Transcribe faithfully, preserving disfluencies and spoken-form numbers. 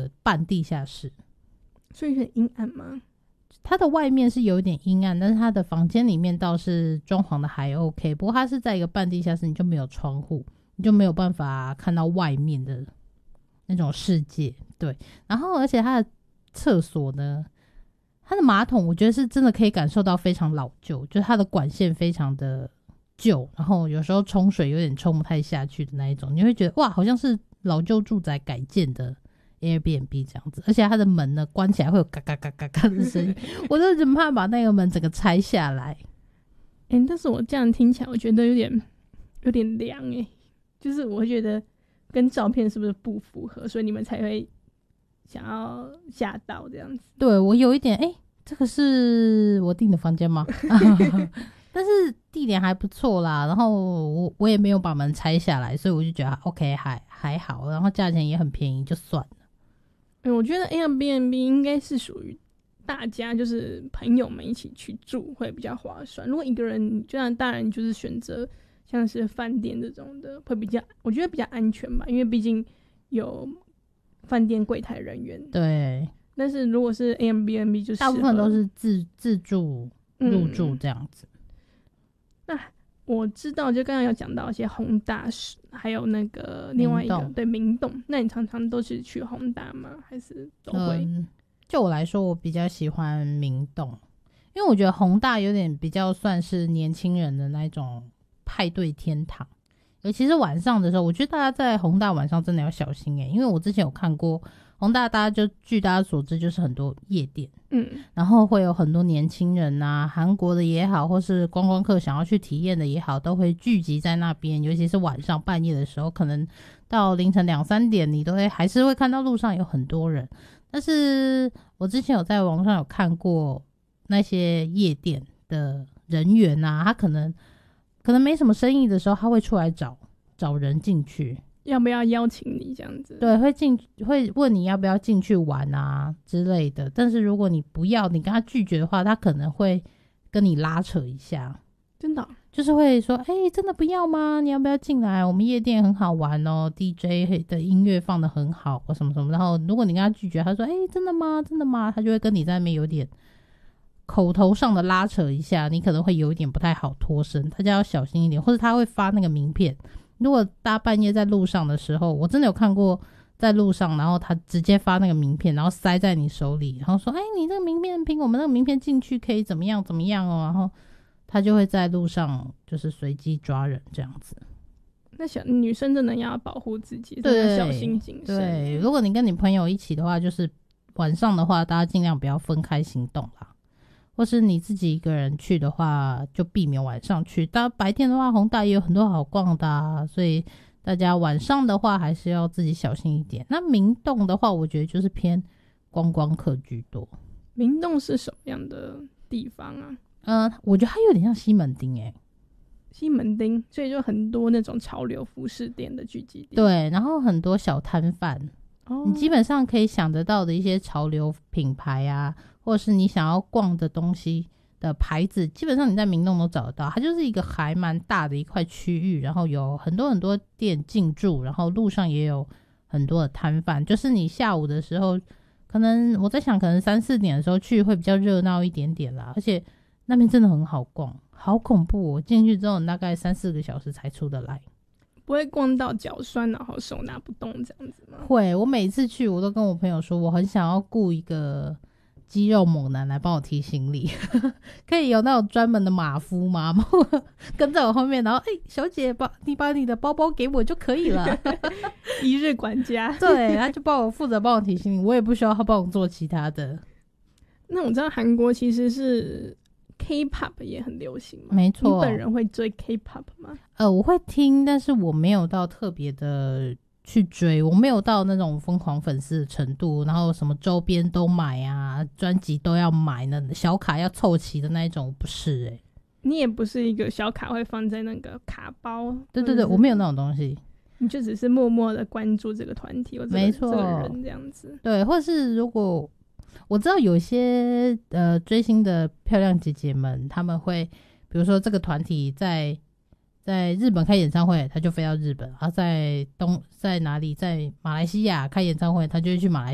个半地下室， 所以很阴暗吗？ 它的外面是有点阴暗，但是它的房间里面倒是装潢的还 OK。不过它是在一个半地下室，你就没有窗户，你就没有办法看到外面的那种世界。对，然后而且它的厕所呢，它的马桶我觉得是真的可以感受到非常老旧，就是它的管线非常的旧，然后有时候冲水有点冲不太下去的那一种，你会觉得哇，好像是老旧住宅改建的 Airbnb 这样子。而且它的门呢关起来会有嘎嘎嘎嘎嘎的声音我就很怕把那个门整个拆下来。 哎、欸，但是我这样听起来我觉得有点有点凉哎、欸，就是我会觉得跟照片是不是不符合，所以你们才会想要吓到这样子。 对，我有一点哎、欸，这个是我订的房间吗但是地点还不错啦，然后我我也没有把门拆下来，所以我就觉得 OK 还还好，然后价钱也很便宜，就算了。 嗯，我觉得 Airbnb 应该是属于大家就是朋友们一起去住会比较划算。如果一个人，就像当然就是选择像是饭店这种的，会比较我觉得比较安全吧，因为毕竟有饭店柜台人员。 对， 但是如果是 Airbnb 就大部分都是自自助入住这样子。 嗯、那我知道，就刚刚有讲到一些弘大，还有那个另外一个对明洞。那你常常都是去弘大吗？还是都会？ 嗯，就我来说，我比较喜欢明洞，因为我觉得弘大有点比较算是年轻人的那种派对天堂。尤其是晚上的时候，我觉得大家在弘大晚上真的要小心欸，因为我之前有看过弘大，大家就据大家所知就是很多夜店，嗯，然后会有很多年轻人啊，韩国的也好，或是观光客想要去体验的也好，都会聚集在那边。尤其是晚上半夜的时候，可能到凌晨两三点，你都会还是会看到路上有很多人。但是我之前有在网上有看过那些夜店的人员啊，他可能可能没什么生意的时候，他会出来找找人进去， 要不要邀请你这样子？ 对，会进会问你要不要进去玩啊之类的。但是如果你不要，你跟他拒绝的话，他可能会跟你拉扯一下。 真的、哦？ 就是会说，哎、欸，真的不要吗？你要不要进来？我们夜店很好玩哦 ，D J 的音乐放得很好，或什么什么。然后如果你跟他拒绝，他说，哎、欸，真的吗？真的吗？他就会跟你在那边有点口头上的拉扯一下，你可能会有一点不太好脱身，大家要小心一点。或者他会发那个名片，如果大半夜在路上的时候，我真的有看过在路上，然后他直接发那个名片，然后塞在你手里，然后说，哎、欸，你这个名片凭我们那个名片进去可以怎么样怎么样哦，然后他就会在路上就是随机抓人这样子。 那小女生真的要保护自己，真的要小心谨慎。 对，如果你跟你朋友一起的话，就是晚上的话，大家尽量不要分开行动啦。或是你自己一个人去的话，就避免晚上去。当然白天的话，弘大也有很多好逛的啊，所以大家晚上的话还是要自己小心一点。那明洞的话，我觉得就是偏观光客居多。 明洞是什么样的地方啊？ 呃，我觉得它有点像西门町欸。 西门町，所以就很多那种潮流服饰店的聚集地。 对，然后很多小摊贩，哦，你基本上可以想得到的一些潮流品牌啊，或者是你想要逛的东西的牌子，基本上你在明洞都找得到。它就是一个还蛮大的一块区域，然后有很多很多店进驻，然后路上也有很多的摊贩。就是你下午的时候，可能我在想，可能三四点的时候去会比较热闹一点点啦，而且那边真的很好逛。好恐怖哦！进去之后大概三四个小时才出得来， 不会逛到脚酸然后手拿不动这样子吗？ 会，我每次去我都跟我朋友说，我很想要雇一个肌肉猛男来帮我提行李可以有那种专门的马夫吗？跟在我后面，然后哎、欸，小姐把你把你的包包给我就可以了一日管家对，他就帮我负责帮我提行李，我也不需要他帮我做其他的。 那我知道韩国其实是K-pop 也很流行嘛， 没错。 你本人会追 K-pop 吗？ 呃，我会听，但是我没有到特别的去追，我没有到那种疯狂粉丝的程度，然后什么周边都买啊，专辑都要买呢，小卡要凑齐的那一种，不是欸。 你也不是一个小卡会放在那个卡包， 对对对，我没有那种东西。 你就只是默默的关注这个团体或者没错， 这个人这样子。 对，或是如果我知道有些呃追星的漂亮姐姐们，他们会比如说这个团体在在日本开演唱会，他就飞到日本，然后在东在哪里在马来西亚开演唱会，他就会去马来